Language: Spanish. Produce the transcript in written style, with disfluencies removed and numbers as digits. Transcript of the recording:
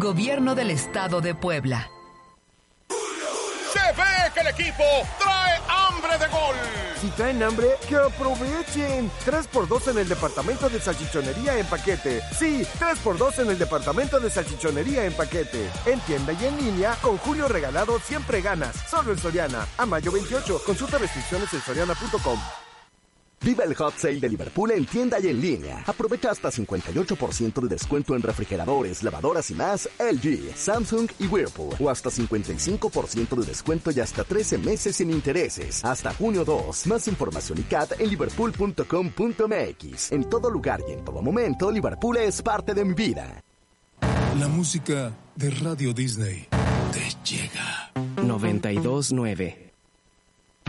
Gobierno del Estado de Puebla. Se ve que el equipo trae hambre de gol. Si traen hambre, ¡que aprovechen! 3x2 en el departamento de salchichonería en paquete. Sí, 3x2 en el departamento de salchichonería en paquete. En tienda y en línea, con Julio Regalado siempre ganas. Solo en Soriana. A mayo 28. Consulta restricciones en soriana.com. Viva el Hot Sale de Liverpool en tienda y en línea. Aprovecha hasta 58% de descuento en refrigeradores, lavadoras y más LG, Samsung y Whirlpool. O hasta 55% de descuento y hasta 13 meses sin intereses. Hasta junio 2. Más información y CAT en liverpool.com.mx. En todo lugar y en todo momento, Liverpool es parte de mi vida. La música de Radio Disney te llega. 92.9